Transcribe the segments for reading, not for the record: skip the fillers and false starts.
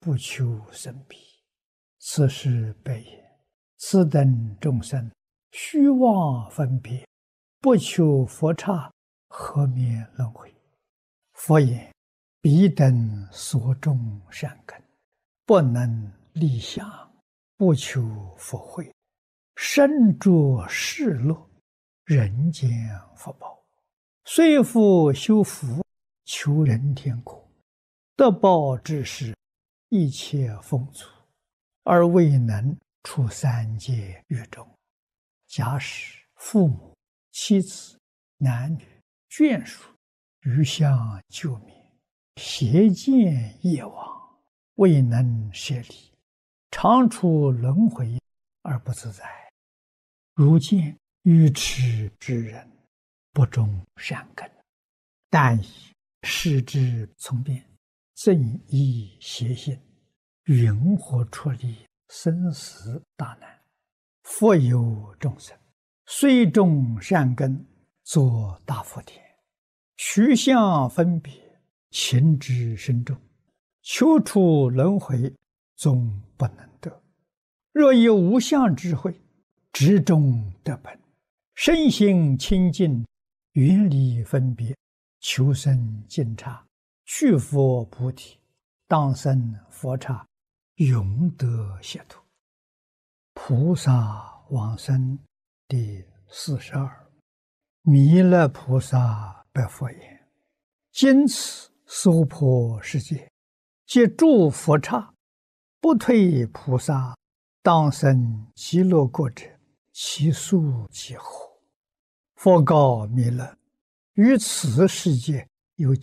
不求生彼，此是悲也。此等众生，虚妄分别，不求佛刹，何免轮回？佛言：彼等所种善根，不能立想，不求佛慧，身着世乐，人间福报，虽复修福，求人天国，得报之时，一切丰足，而未能出三界狱中。假使父母、妻子、男女、眷属余相救灭，邪见业往，未能舍离，常处轮回而不自在。如见愚痴之人，不种善根，但以视之从变，正依邪心，云何出离生死大难？佛有众生，虽种善根，作大福田，取相分别，情之深重，求出轮回，终不能得。若有无相智慧，执中得本，身心清净，远离分别，求生净刹，去佛菩提，当生佛刹，永得解脱。菩萨往生第42。弥勒菩萨白佛言：今此娑婆世界，皆诸佛刹，不退菩萨，当生极乐国者，其数几何？佛告弥勒：于此世界有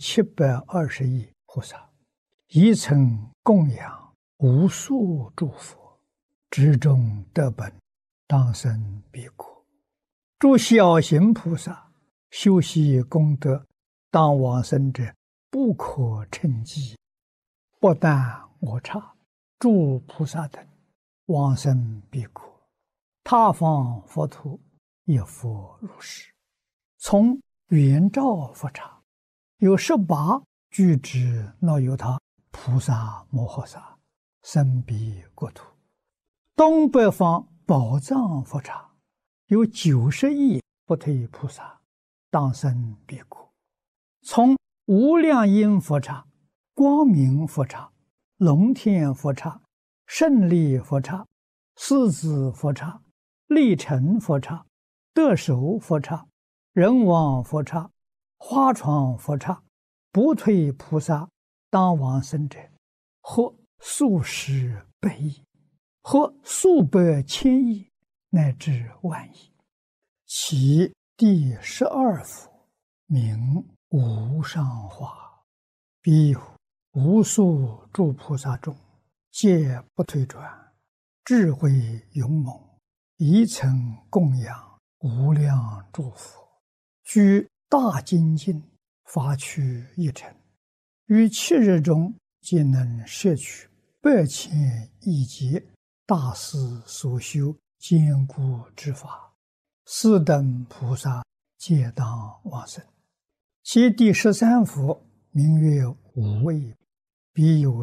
720亿菩萨，一曾供养无数诸佛，执中得本，当生彼国。诸小行菩萨修习功德，当往生者，不可称计。不但我刹，诸菩萨等往生彼国，他方佛土也复如是。从圆照佛刹，有18具之那由他菩萨摩诃萨生彼国土。东北方宝藏佛刹，有90亿不退菩萨，当生彼国。从无量音佛刹、光明佛刹、龙天佛刹、胜利佛刹、狮子佛刹、力成佛刹、得手佛刹、人王佛刹、花床佛刹，不退菩萨当往生者，或数十百亿，或数百千亿，乃至万亿。其第12佛名无上化。彼有无数诸菩萨中，皆不退转，智慧勇猛，一曾供养无量诸佛，居大精进，发趣一尘，于7日中，皆能摄取8千亿劫大师所修坚固之法，四等菩萨皆当往生。其第13佛名曰无畏。彼有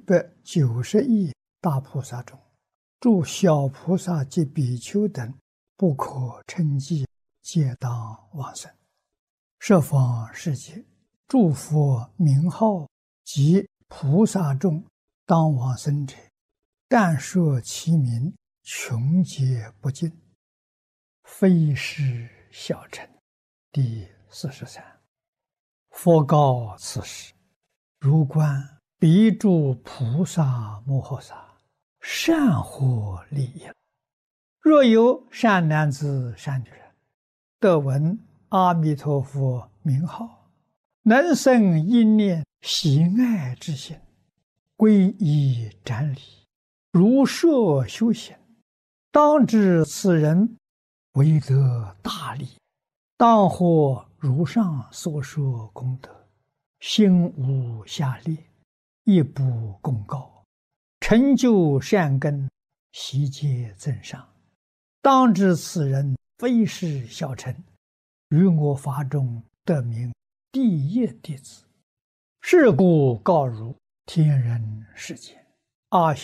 790亿大菩萨中，诸小菩萨及比丘等，不可称计，皆当往生。十方世界诸佛名号及菩萨众当往生者，但说其名，穷劫不尽，非是小乘。第43。佛告此时：如观彼诸菩萨摩诃萨，善获利益。若有善男子善女人，得闻阿弥陀佛名号，能生一念喜爱之心，皈依瞻礼，如设修行，当知此人为得大利，当获如上所说功德，心无下劣，一不公告，成就善根，悉皆增上。当知此人非是小乘，于我法中得名第一弟子。是故告汝天人世间， 阿